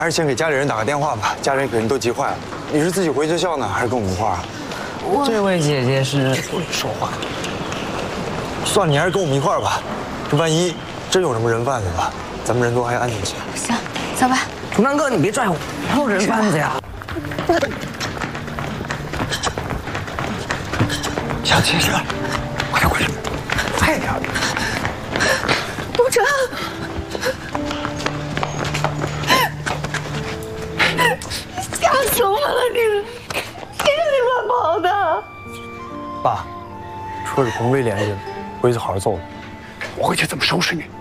还是先给家里人打个电话吧，家里人肯定都急坏了。你是自己回学校呢，还是跟我们一块儿啊？ 这位姐姐是不许说话。算了，你还是跟我们一块儿吧。这万一真有什么人贩子吧，咱们人多还安全些。 行，走吧。 图南哥，你别拽我，哪有人贩子呀？ 小骑士，快点，快点！ 陆哲，吓死我了！你们乱跑的。 爸，车是彭飞联系的，回去好好揍他。 我回去怎么收拾你？